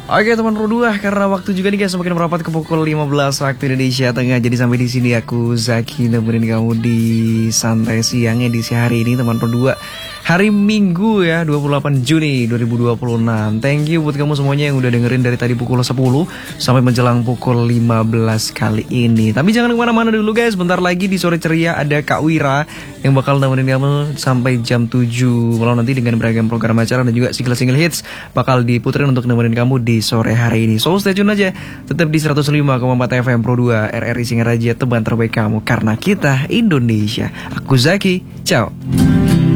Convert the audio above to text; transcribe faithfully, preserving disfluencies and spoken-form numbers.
Oke teman Pro dua, karena waktu juga nih guys semakin merapat ke pukul lima belas waktu Indonesia Tengah. Jadi sampai di sini aku Zaki nemenin kamu di santai siang edisi hari ini teman Pro dua. Hari Minggu ya, dua puluh delapan Juni dua ribu dua puluh enam. Thank you buat kamu semuanya yang udah dengerin dari tadi pukul sepuluh sampai menjelang pukul lima belas kali ini. Tapi jangan kemana-mana dulu guys, bentar lagi di sore ceria ada Kak Wira yang bakal nemenin kamu sampai jam tujuh malam nanti dengan beragam program acara dan juga single-single hits bakal diputerin untuk nemenin kamu di sore hari ini. So stay tune aja, tetap di seratus lima koma empat F M Pro dua R R I Singaraja, teman terbaik kamu karena kita Indonesia. Aku Zaki, ciao.